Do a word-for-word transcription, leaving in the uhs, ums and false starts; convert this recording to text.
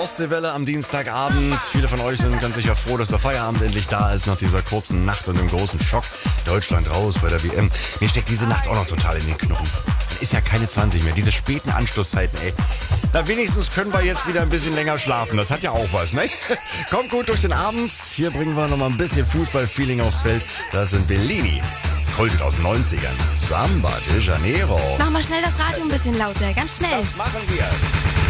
Ostseewelle am Dienstagabend. Viele von euch sind ganz sicher froh, dass der Feierabend endlich da ist nach dieser kurzen Nacht und dem großen Schock. Deutschland raus bei der W M. Mir steckt diese Nacht auch noch total in den Knochen. Ist ja keine zwanzig mehr. Diese späten Anschlusszeiten, ey. Na, wenigstens können wir jetzt wieder ein bisschen länger schlafen. Das hat ja auch was, ne? Kommt gut durch den Abend. Hier bringen wir nochmal ein bisschen Fußball-Feeling aufs Feld. Das sind Bellini. Kultet aus den neunzigern. Samba de Janeiro. Mach mal schnell das Radio ein bisschen lauter, ganz schnell. Das machen wir.